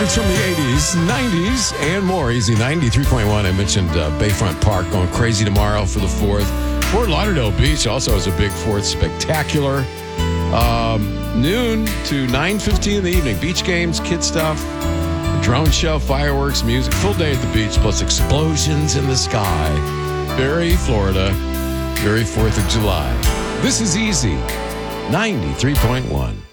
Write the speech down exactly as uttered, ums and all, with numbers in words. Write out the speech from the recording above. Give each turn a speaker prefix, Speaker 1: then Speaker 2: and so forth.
Speaker 1: favorites from the eighties, nineties, and more. Easy ninety-three point one. I mentioned uh, Bayfront Park going crazy tomorrow for the fourth. Fort Lauderdale Beach also has a big fourth spectacular. Um, noon to nine fifteen in the evening. Beach games, kid stuff, drone show, fireworks, music. Full day at the beach, plus explosions in the sky. Very Florida. Very fourth of July. This is Easy ninety-three point one.